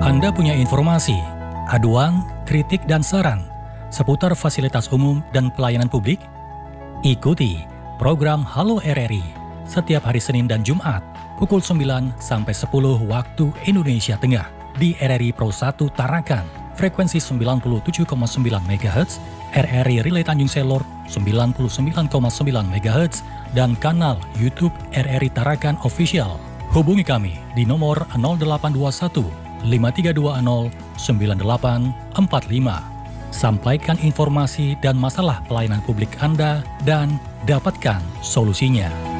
Anda punya informasi, aduan, kritik dan saran seputar fasilitas umum dan pelayanan publik? Ikuti program Halo RRI setiap hari Senin dan Jumat pukul 9 sampai 10 waktu Indonesia Tengah di RRI Pro 1 Tarakan, frekuensi 97,9 MHz, RRI Relay Tanjung Selor 99,9 MHz, dan kanal YouTube RRI Tarakan Official. Hubungi kami di nomor 0821 5320 9845. Sampaikan informasi dan masalah pelayanan publik Anda dan dapatkan solusinya.